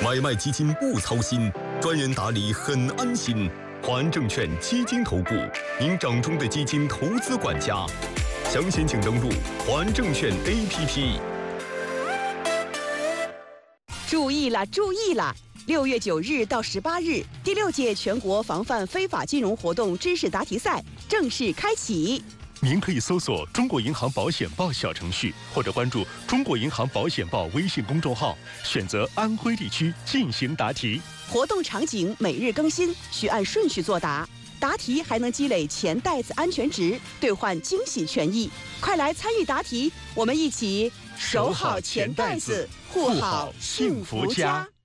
买卖基金不操心，专人打理很安心。华安证券基金投顾，您掌中的基金投资管家。详情请登录华安证券 APP。 注意了，注意了！6月9日到18日，第6届全国防范非法金融活动知识答题赛正式开启。 您可以搜索中国银行保险报小程序，或者关注中国银行保险报微信公众号，选择安徽地区进行答题。 活动场景每日更新，需按顺序作答。答题还能积累钱袋子安全值，兑换惊喜权益。快来参与答题，我们一起守好钱袋子，护好幸福家。